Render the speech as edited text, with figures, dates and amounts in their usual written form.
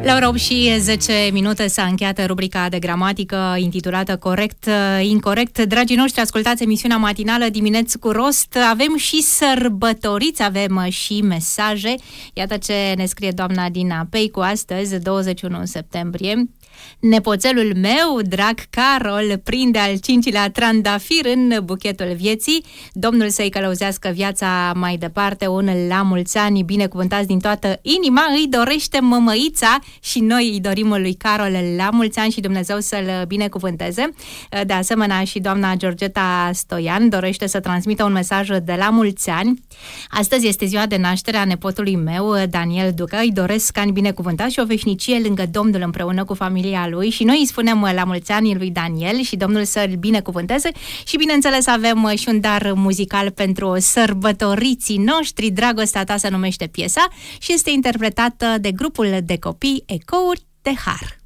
La ora 8 și 10 minute s-a încheiat rubrica de gramatică intitulată Corect, Incorect. Dragii noștri, ascultați emisiunea matinală Dimineți cu Rost. Avem și sărbătoriți, avem și mesaje. Iată ce ne scrie doamna Dina Peicu astăzi, 21 septembrie. Nepoțelul meu, drag Carol, prinde al 5-lea trandafir în buchetul vieții. Domnul să-i călăuzească viața mai departe, un la mulți ani binecuvântați din toată inima, îi dorește mămăița și noi îi dorim lui Carol la mulți ani și Dumnezeu să-l binecuvânteze. De asemenea, și doamna Georgeta Stoian dorește să transmită un mesaj de la mulți ani. Astăzi este ziua de naștere a nepotului meu, Daniel Ducă. Îi doresc ani binecuvântați și o veșnicie lângă Domnul împreună cu familia lui și noi îi spunem la mulți ani lui Daniel și Domnul să-l binecuvânteze și bineînțeles avem și un dar muzical pentru sărbătoriții noștri. Dragostea ta se numește piesa și este interpretată de grupul de copii Ecouri de Har.